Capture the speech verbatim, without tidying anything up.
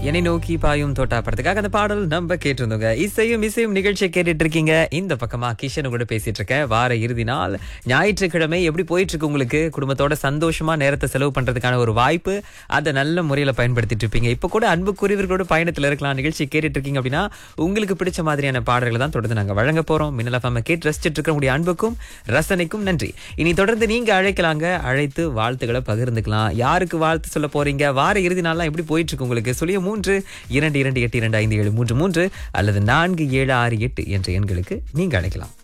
என்னை நோக்கி பாயும் தோட்டா படத்துக்காக அந்த பாடல் நம்ம கேட்டிருந்தோங்க. இசையும் இசையும் நிகழ்ச்சியை கேட்டுட்டு இருக்கீங்க. இந்த பக்கமா கிஷன் கூட பேசிட்டு இருக்கேன். வார இறுதி நாள் ஞாயிற்றுக்கிழமை எப்படி போயிட்டு இருக்கு உங்களுக்கு? குடும்பத்தோட சந்தோஷமா நேரத்தை செலவு பண்றதுக்கான ஒரு வாய்ப்பு, அதை நல்ல முறையில பயன்படுத்திட்டு இருப்பீங்க. இப்ப கூட அன்புக்குரியவர்களோட பயணத்துல இருக்கலாம். நிகழ்ச்சி கேட்டுட்டு இருக்கீங்க அப்படின்னா உங்களுக்கு பிடிச்ச மாதிரியான பாடல்களை தான் தொடர்ந்து நாங்க வழங்க போறோம். மின்னல் எஃப்எம் கேட்டு ரசிச்சிட்டு இருக்க உங்களுடைய அன்புக்கும் ரசனைக்கும் நன்றி. இனி தொடர்ந்து நீங்க அழைக்கலாங்க. அழைத்து வாழ்த்துக்களை பகிர்ந்துக்கலாம். யாருக்கு வாழ்த்து சொல்ல போறீங்க? வார இறுதி நாள்லாம் எப்படி போயிட்டு இருக்கு உங்களுக்கு? சொல்லிய மூன்று இரண்டு இரண்டு எட்டு இரண்டு ஐந்து ஏழு மூன்று மூன்று அல்லது நான்கு ஏழு ஆறு எட்டு என்ற எண்களுக்கு நீங்க அழைக்கலாம்.